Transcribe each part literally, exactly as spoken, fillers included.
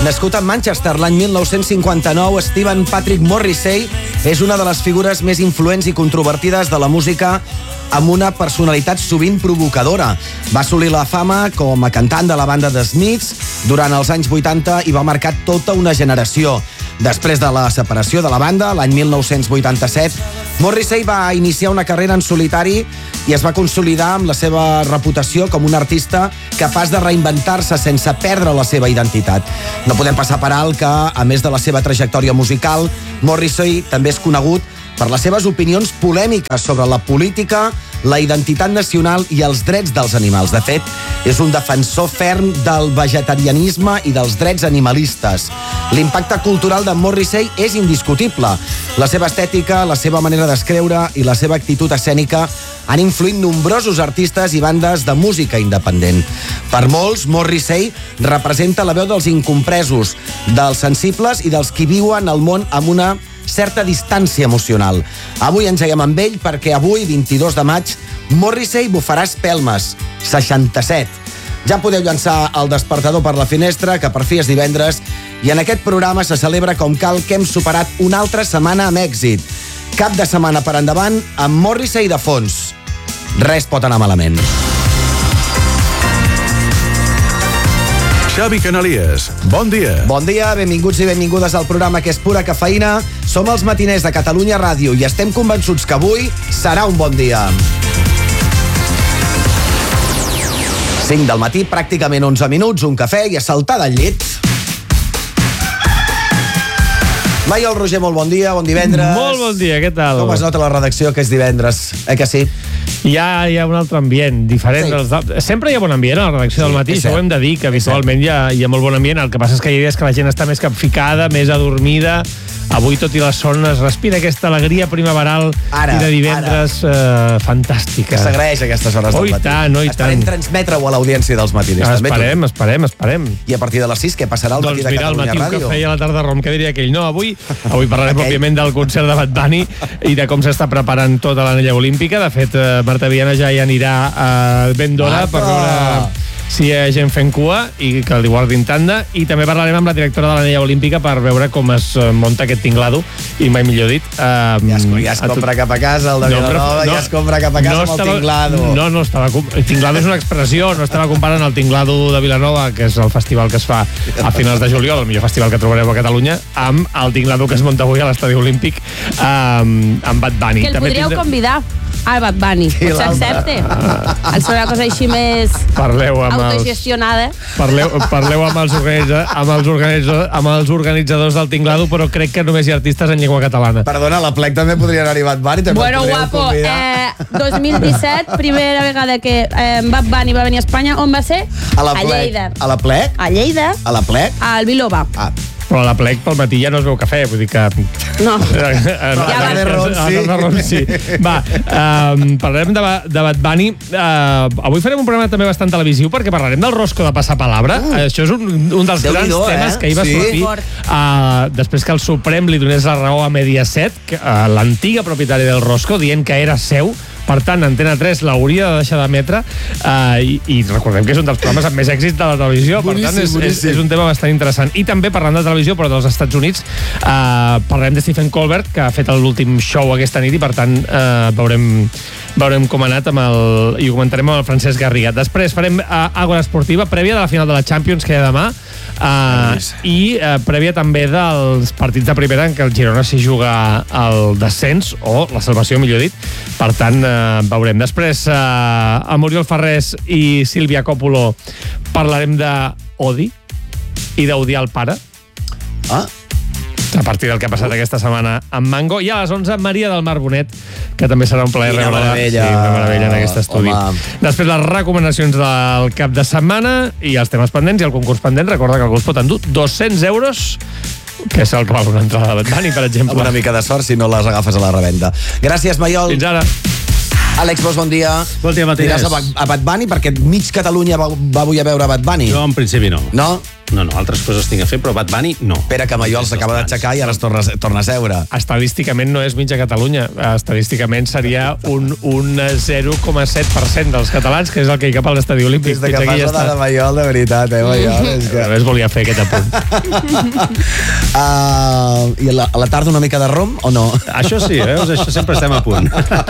Nascut a Manchester l'any mil nou-cents cinquanta-nou, Stephen Patrick Morrissey és una de les figures més influents i controvertides de la música, amb una personalitat sovint provocadora. Va assolir la fama com a cantant de la banda The Smiths durant els anys vuitanta i va marcar tota una generació. Després de la separació de la banda, l'any mil nou-cents vuitanta-set, Morrissey va iniciar una carrera en solitari i es va consolidar amb la seva reputació com un artista capaç de reinventar-se sense perdre la seva identitat. No podem passar per alt que, a més de la seva trajectòria musical, Morrissey també és conegut per les seves opinions polèmiques sobre la política, la identitat nacional i els drets dels animals. De fet, és un defensor ferm del vegetarianisme i dels drets animalistes. L'impacte cultural de Morrissey és indiscutible. La seva estètica, la seva manera d'escriure i la seva actitud escènica han influït nombrosos artistes i bandes de música independent. Per molts, Morrissey representa la veu dels incompresos, dels sensibles i dels qui viuen el món amb una certa distància emocional. Avui engeguem amb ell perquè avui, vint-i-dos de maig, Morrissey bufarà espelmes, seixanta-set. Ja podeu llançar el despertador per la finestra, que per fi és divendres, i en aquest programa se celebra com cal que hem superat una altra setmana amb èxit. Cap de setmana per endavant amb Morrissey de fons. Res pot anar malament. Xavi Canalies, bon dia. Bon dia, benvinguts i benvingudes al programa que és pura cafeïna. Som els matiners de Catalunya Ràdio i estem convençuts que avui serà un bon dia. cinc del matí, pràcticament onze minuts, un cafè i a saltar del llit. Maiol Roger, molt bon dia, bon divendres. Molt bon dia, què tal? Com es nota la redacció que és divendres? Eh que sí? Hi ha, hi ha un altre ambient, diferent. Sí. Dels... Sempre hi ha bon ambient a la redacció sí, del matí, això ho hem de dir, que habitualment hi ha, hi ha molt bon ambient. El que passa és que hi ha dies que la gent està més capficada, més adormida. Avui, tot i la son, es respira aquesta alegria primaveral ara, i de divendres eh, fantàstica. Que s'agraeix aquestes hores oh, del matí. Tant, oh, Esperem transmetre-ho a l'audiència dels matiners. Esperem, esperem, esperem. I a partir de les sis, què passarà al doncs matí de mira, Catalunya Ràdio? Doncs mira, el matí un cafè i a la tarda rom, què diria aquell? No, avui, avui parlarem, okay. òbviament, del concert de Bad Bunny i de com s'està preparant tota l'anella olímpica. De fet, eh, Marta Viana ja hi anirà eh, ben d'hora per veure si hi ha gent fent cua i que li guardin tanda, i també parlarem amb la directora de l'anella olímpica per veure com es munta aquest tinglado, i mai millor dit uh, ja, es, ja es compra tot... cap a casa el de Vilanova, no, no, ja es compra cap a casa no amb estava, el tinglado no, no estava, tinglado és una expressió, no estava comparant el tinglado de Vilanova, que és el festival que es fa a finals de juliol, el millor festival que trobareu a Catalunya, amb el tinglado que es munta avui a l'estadi olímpic um, amb Bad Bunny. Que el també podríeu tindrem... convidar al Bad Bunny, sí, potser accepte. El serà una cosa així més parleu amb autogestionada. Els, parleu, parleu amb els, organitza, amb, els organitza, amb els organitzadors del tinglado, però crec que només hi ha artistes en llengua catalana. Perdona, la Plec també podria anar-hi Bad Bunny. També bueno, guapo, eh, dos mil disset, primera vegada que eh, Bad Bunny va venir a Espanya, on va ser? A la a Plec. Lleida. A la Plec? A Lleida. A la Plec? Al Biloba. Ah. Però a la Plec pel matí ja no es veu cafè, vull dir que... No. ja va. Ron, sí. Va, um, parlarem de, de Bad Bunny. Uh, avui farem un programa també bastant televisiu perquè parlarem del rosco de passapalabra. Uh, Això és un, un dels grans do, temes eh? que hi va sí. sortir uh, després que el Suprem li donés la raó a Mediaset, que, uh, l'antiga propietària del rosco, dient que era seu. Per tant, Antena tres l'hauria de deixar d'emetre uh, i, i recordem que és un dels programes amb més èxit de la televisió. Per tant, és, és, és un tema bastant interessant. I també, parlant de televisió, però dels Estats Units, uh, parlarem de Stephen Colbert, que ha fet l'últim show aquesta nit, i per tant uh, veurem, veurem com ha anat amb el, i ho comentarem amb el Francesc Garriga. Després farem uh, Àgora Esportiva, prèvia de la final de la Champions, que hi ha demà, uh, i uh, prèvia també dels partits de primera en què el Girona s'hi juga el descens, o la salvació, millor dit. Per tant, uh, veurem. Després, uh, amb Oriol Ferrés i Sílvia Coppola parlarem d'Odi i d'odiar el pare. Ah. A partir del que ha passat aquesta setmana amb Mango. I a les onze, Maria del Mar Bonet, que també serà un plaer rebre-la. Sí, una meravella en aquest estudi. Home. Després, les recomanacions del cap de setmana i els temes pendents i el concurs pendent. Recorda que algú es pot endur dos-cents euros, que se'l roba una entrada de Bad Bunny, per exemple. Amb una mica de sort si no les agafes a la revenda. Gràcies, Maiol. Fins ara. Àlex Bosch, bon dia. Bon dia, Matías. Aniràs a, a Bad Bunny perquè mig Catalunya va, va avui a veure Bad Bunny. Jo, en principi, no. No? no, no, altres coses tinc a fer, però Bad Bunny no. Pere Camallol s'acaba d'aixecar i ara es torna, torna a seure. Estadísticament no és mitja Catalunya. Estadísticament seria un, un zero coma set per cent dels catalans, que és el que hi cap a l'estadi olímpic. Des de que fas la de Mallol, de veritat, eh, Mallol? És que... Només volia fer aquest apunt. uh, I a la, a la tarda una mica de rom o no? Això sí, veus? Això sempre estem a punt.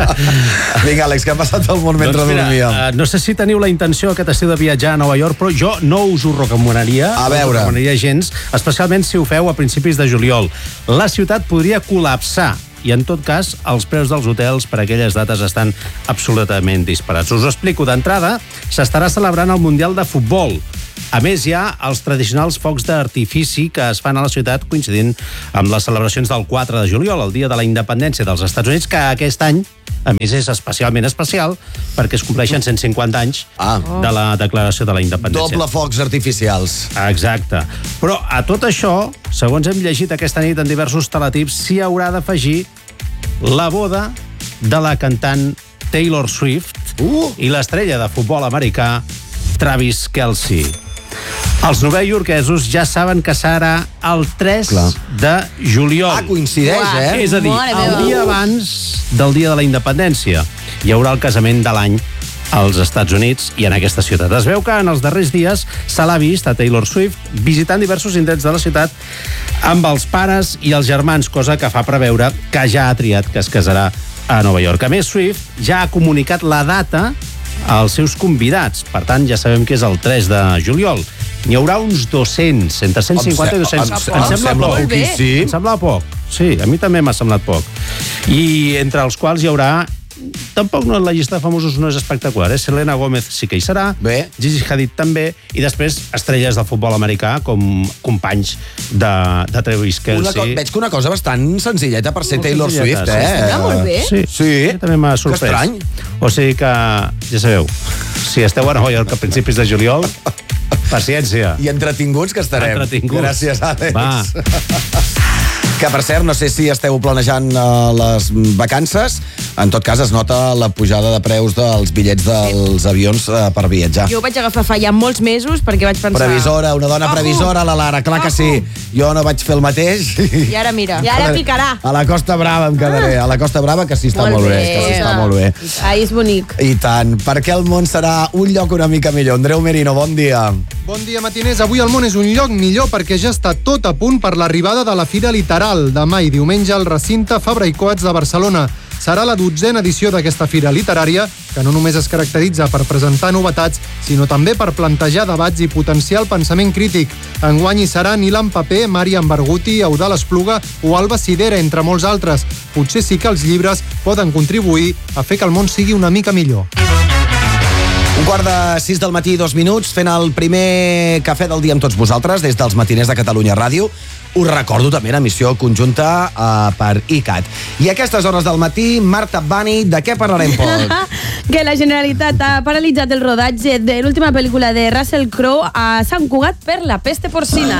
Vinga, Àlex, què ha passat al món mentre doncs mira, dormíem? Uh, no sé si teniu la intenció aquest estiu de viatjar a Nova York, però jo no us ho recomanaria. A veure. No us ho recomanaria gens, especialment si ho feu a principis de juliol. La ciutat podria col·lapsar i, en tot cas, els preus dels hotels per aquelles dates estan absolutament disparats. Us ho explico. D'entrada, s'estarà celebrant el Mundial de Futbol. A més, hi ha els tradicionals focs d'artifici que es fan a la ciutat coincidint amb les celebracions del quatre de juliol, el dia de la independència dels Estats Units, que aquest any, a més, és especialment especial perquè es compleixen cent cinquanta anys ah. de la declaració de la independència. Doble focs artificials. Exacte. Però a tot això, segons hem llegit aquesta nit en diversos teletips, s'hi haurà d'afegir la boda de la cantant Taylor Swift uh. i l'estrella de futbol americà Travis Kelce. Els novaiorquesos ja saben que serà el tres Clar. de juliol. Ah, coincideix, Uah. eh? És a dir, el dia abans del dia de la independència hi haurà el casament de l'any als Estats Units i en aquesta ciutat. Es veu que en els darrers dies se l'ha vist a Taylor Swift visitant diversos indrets de la ciutat amb els pares i els germans, cosa que fa preveure que ja ha triat que es casarà a Nova York. A més, Swift ja ha comunicat la data als seus convidats. Per tant, ja sabem que és el tres de juliol. N'hi haurà uns dos-cents, entre cent cinquanta i dos-cents. Em, em, em sembla, sembla poquíssim. Em sembla poc. Sí, a mi també m'ha semblat poc. I entre els quals hi haurà... Tampoc no, la llista de famosos no és espectacular, eh? Selena Gomez sí que hi serà, Bé. Gigi Hadid també, i després estrelles del futbol americà com companys de, de Travis Kelce. Veig que una cosa bastant senzilleta per ser molt Taylor Swift, eh? Sí, sembla molt bé. Sí, sí. També m'ha sorprès. Que estrany. O sigui que, ja sabeu, si esteu a Nova York a principis de juliol, paciència. I entretinguts que estarem. Entretinguts. Gràcies, Àlex. Va. Que, per cert, no sé si esteu planejant uh, les vacances. En tot cas, es nota la pujada de preus dels bitllets dels sí. avions uh, per viatjar. Jo ho vaig agafar fa ja molts mesos perquè vaig pensar... Previsora, una dona Ojo. previsora, la Lara, clar que sí. Jo no vaig fer el mateix. I ara mira, i ara picarà. A la Costa Brava em quedaré. A la Costa Brava, que sí està molt, molt bé. Que sí està molt bé. Ai, és bonic. I tant. Perquè el món serà un lloc una mica millor. Andreu Merino, bon dia. Bon dia, matiners. Avui el món és un lloc millor perquè ja està tot a punt per l'arribada de la Fira Literal. Demà i diumenge al recinte Fabra i Coats de Barcelona. Serà la dotzena edició d'aquesta fira literària, que no només es caracteritza per presentar novetats, sinó també per plantejar debats i potenciar el pensament crític. Enguany hi seran Ilan Paper, Màriam Barguti, Eudal Espluga o Alba Sidera, entre molts altres. Potser sí que els llibres poden contribuir a fer que el món sigui una mica millor. Un quart de sis del matí, dos minuts, fent el primer cafè del dia amb tots vosaltres, des dels matiners de Catalunya Ràdio. Us recordo també la missió conjunta uh, per I C A T. I a aquestes hores del matí, Marta Bani, de què parlarem, Pol? Que la Generalitat ha paralitzat el rodatge de l'última pel·lícula de Russell Crowe a Sant Cugat per la peste porcina.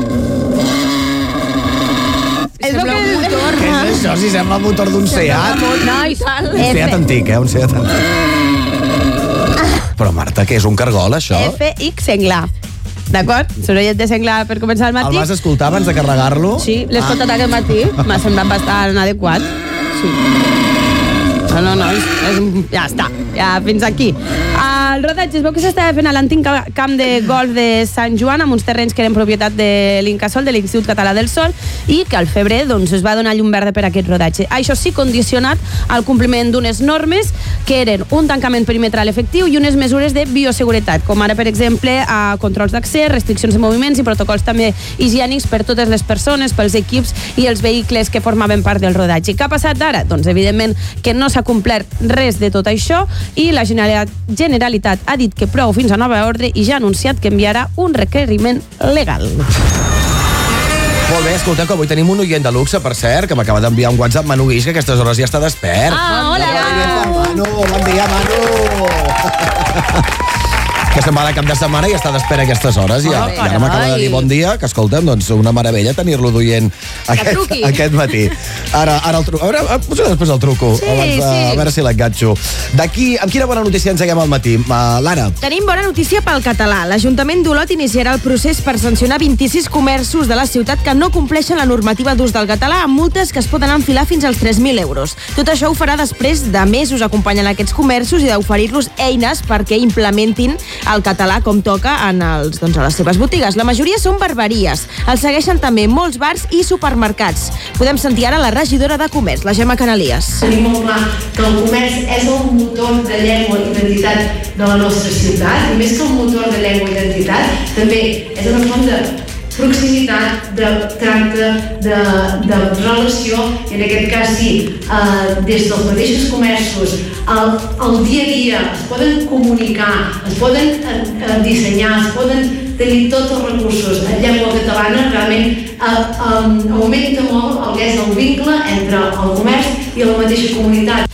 Es veu que el motor... Què és això? Si sembla el motor d'un Seat. No, i tal. Un Seat antic, eh? Un Seat antic. Però, Marta, què és un cargol, això? F X Senglar. D'acord? Sorollet de senglar per començar el matí. El vas escoltar abans de carregar-lo? Sí, l'he escoltat ah. aquest matí. M'ha semblat bastant adequat. Sí. No, no, no, és, és, ja està, ja fins aquí. El rodatge es veu que s'estava fent a l'antic camp de golf de Sant Joan, amb uns terrenys que eren propietat de l'Incasol, de l'Institut Català del Sol, i que al febrer doncs, es va donar llum verda per a aquest rodatge. Això sí, condicionat al compliment d'unes normes que eren un tancament perimetral efectiu i unes mesures de bioseguretat, com ara, per exemple, a controls d'accés, restriccions de moviments i protocols també higiènics per totes les persones, pels equips i els vehicles que formaven part del rodatge. Què ha passat ara? Doncs, evidentment, que no s'ha complert res de tot això i la Generalitat ha dit que prou fins a nova ordre i ja ha anunciat que enviarà un requeriment legal. Molt bé, escolteu, que avui tenim un oient de luxe, per cert, que m'acaba d'enviar un WhatsApp, Manu Guix, que a aquestes hores ja està despert. Ah, hola! Manu, bon dia, Manu! que se'n va de cap de setmana i està d'espera a aquestes hores. I, Oh, i ara m'acaba de dir bon dia, que escolta'm, doncs una meravella tenir-lo duient aquest, truqui. aquest matí. Ara, ara el truco. A veure, potser després el truco. Sí, abans de, sí. A veure si l'enganxo. D'aquí, amb quina bona notícia ens haguem al matí? Uh, Lara. Tenim bona notícia pel català. L'Ajuntament d'Olot iniciarà el procés per sancionar vint-i-sis comerços de la ciutat que no compleixen la normativa d'ús del català amb multes que es poden enfilar fins als tres mil euros. Tot això ho farà després de mesos acompanyant aquests comerços i d'oferir-los eines perquè implementin el català com toca en els, doncs, a les seves botigues. La majoria són barberies. Els segueixen també molts bars i supermercats. Podem sentir ara la regidora de Comerç, la Gemma Canalies. Tenim molt clar que el comerç és el motor de llengua i identitat de la nostra ciutat, i més que el motor de llengua i identitat, també és una font de proximitat, de tracte, de, de relació, i en aquest cas sí, eh, des dels mateixos comerços, el, el dia a dia es poden comunicar, es poden eh, dissenyar, es poden tenir tots els recursos en llengua catalana, realment eh, eh, augmenta molt el que és el vincle entre el comerç i la mateixa comunitat.